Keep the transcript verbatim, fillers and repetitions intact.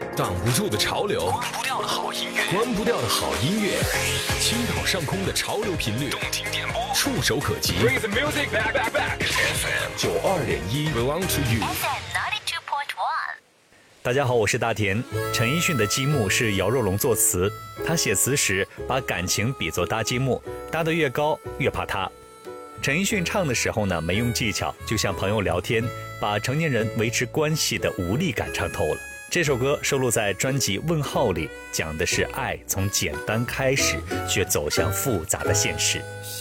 挡不住的潮流， 关不掉的好音乐， 关不掉的好音乐，青岛上空的潮流频率， 动听点播， 触手可及。 Bring the music back, back, back. F M 九二点一 belong to you。 F M ninety two point one。 大家好，我是大田。陈奕迅的《积木》是姚若龙作词，他写词时把感情比作搭积木，搭得越高越怕塌。陈奕迅唱的时候呢，没用技巧，就像朋友聊天，把成年人维持关系的无力感唱透了。这首歌收录在专辑《问号》里，讲的是爱从简单开始，却走向复杂的现实。